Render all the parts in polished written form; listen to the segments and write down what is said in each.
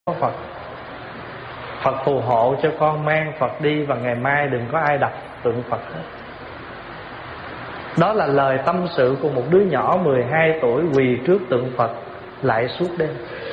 có Phật. Phật phù hộ cho con mang Phật đi, và ngày mai đừng có ai đặt tượng Phật hết. Đó là lời tâm sự của một đứa nhỏ 12 tuổi quỳ trước tượng Phật lại suốt đêm.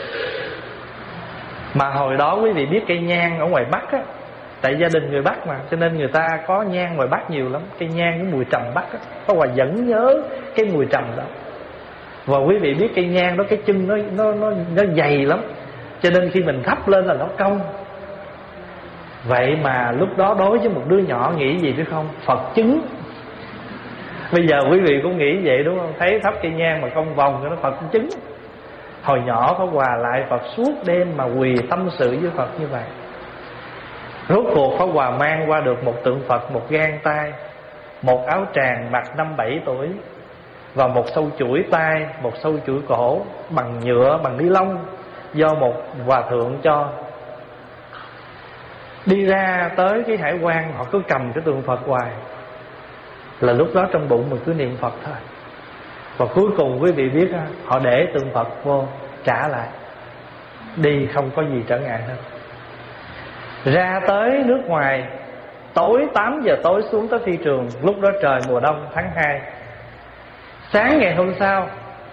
Mà hồi đó quý vị biết cây nhang ở ngoài Bắc á, tại gia đình người Bắc mà, cho nên người ta có nhang ngoài Bắc nhiều lắm. Cây nhang cái mùi trầm Bắc á, Pháp Hòa vẫn nhớ cái mùi trầm đó. Và quý vị biết cây nhang đó, cái chân nó dày lắm, cho nên khi mình thắp lên là nó cong. Vậy mà lúc đó đối với một đứa nhỏ nghĩ gì biết không? Phật chứng. Bây giờ quý vị cũng nghĩ vậy đúng không? Thấy thắp cây nhang mà cong vòng cho nó Phật chứng. Hồi nhỏ Pháp Hòa lại Phật suốt đêm mà quỳ tâm sự với Phật như vậy. Rốt cuộc Pháp Hòa mang qua được một tượng Phật, một gang tay, một áo tràng mặc 5-7 tuổi, và một sâu chuỗi tay, một sâu chuỗi cổ bằng nhựa, bằng ni lông, do một hòa thượng cho. Đi ra tới cái hải quan, họ cứ cầm cái tượng Phật hoài. Là lúc đó trong bụng mình cứ niệm Phật thôi. Và cuối cùng quý vị biết họ để tượng Phật vô, trả lại, đi không có gì trở ngại hết. Ra tới nước ngoài, tối 8 giờ tối xuống tới phi trường. Lúc đó trời mùa đông tháng 2. Sáng ngày hôm sau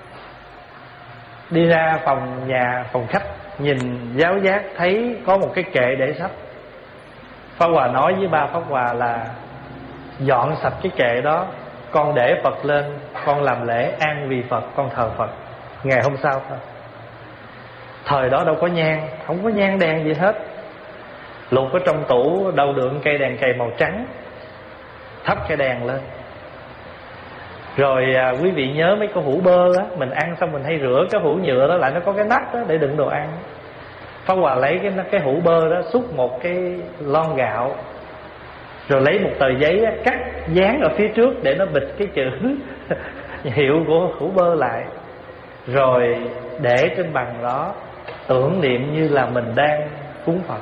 đi ra phòng khách, nhìn giáo giác thấy có một cái kệ để sách. Pháp Hòa nói với ba Pháp Hòa là dọn sạch cái kệ đó, con để Phật lên, con làm lễ an vì Phật, con thờ Phật. Ngày hôm sau thôi. Thời đó đâu có nhang, không có nhang đèn gì hết. Lục ở trong tủ đâu đựng cây đèn cầy màu trắng, thắp cái đèn lên. Rồi quý vị nhớ mấy cái hũ bơ á, mình ăn xong mình hay rửa cái hũ nhựa đó lại, nó có cái nắp đó để đựng đồ ăn. Pháp Hòa lấy cái hũ bơ đó, xúc một cái lon gạo, rồi lấy một tờ giấy cắt dán ở phía trước để nó bịt cái chữ hiệu của hũ bơ lại, rồi để trên bàn đó, tưởng niệm như là mình đang cúng Phật.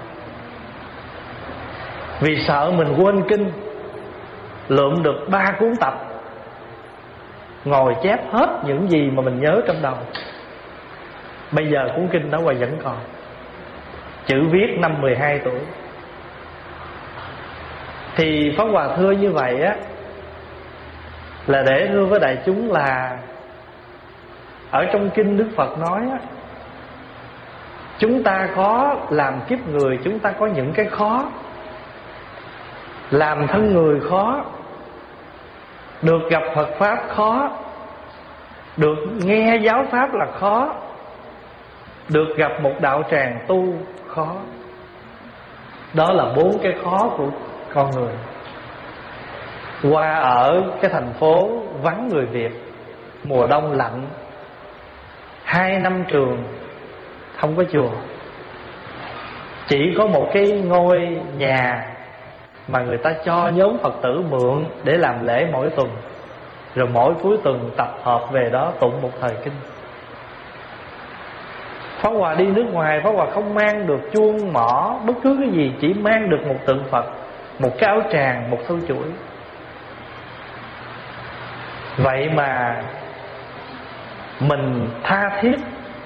Vì sợ mình quên kinh, lượm được 3 cuốn tập, ngồi chép hết những gì mà mình nhớ trong đầu. Bây giờ cuốn kinh đó Hòa vẫn còn, chữ viết năm 12 tuổi. Thì Pháp Hòa thưa như vậy á, là để thưa với đại chúng là ở trong kinh Đức Phật nói á, chúng ta có làm kiếp người, chúng ta có những cái khó. Làm thân người khó, được gặp Phật Pháp khó, được nghe giáo Pháp là khó, được gặp một đạo tràng tu khó. Đó là 4 cái khó của con người. Qua ở cái thành phố vắng người Việt, mùa đông lạnh, 2 năm trường không có chùa, chỉ có một cái ngôi nhà mà người ta cho nhóm Phật tử mượn để làm lễ mỗi tuần, rồi mỗi cuối tuần tập hợp về đó tụng một thời kinh. Pháp Hòa đi nước ngoài, Pháp Hòa không mang được chuông mõ bất cứ cái gì, chỉ mang được một tượng Phật, một cái áo tràng, một sâu chuỗi. Vậy mà mình tha thiết.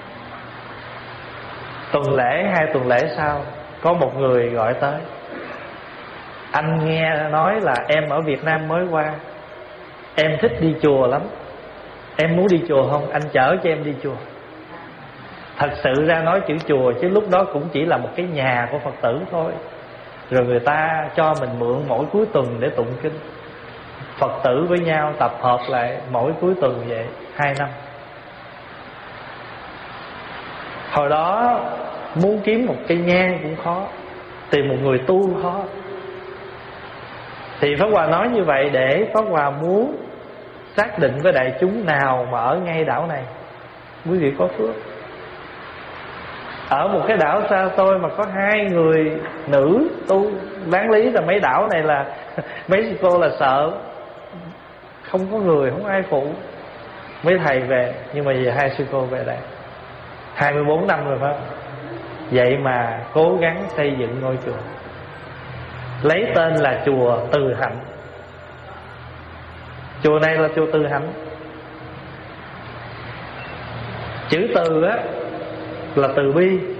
Tuần lễ 2 tuần lễ sau, có một người gọi tới: anh nghe nói là em ở Việt Nam mới qua, em thích đi chùa lắm, em muốn đi chùa không? Anh chở cho em đi chùa. Thật sự ra nói chữ chùa chứ lúc đó cũng chỉ là một cái nhà của Phật tử thôi. Rồi người ta cho mình mượn mỗi cuối tuần để tụng kinh. Phật tử với nhau tập hợp lại mỗi cuối tuần vậy 2 năm. Hồi đó muốn kiếm một cây nhang cũng khó, tìm một người tu khó. Thì Pháp Hòa nói như vậy để Pháp Hòa muốn xác định với đại chúng nào mà ở ngay đảo này, quý vị có phước. Ở một cái đảo xa xôi mà có 2 người nữ tu. Đáng lý là mấy đảo này là Mexico là sợ không có người, không ai phụ, mấy thầy về. Nhưng mà giờ 2 sư cô về đây 24 năm rồi phải không? Vậy mà cố gắng xây dựng ngôi chùa, lấy tên là chùa Từ Hạnh. Chùa này là chùa Từ Hạnh. Chữ từ á là từ bi,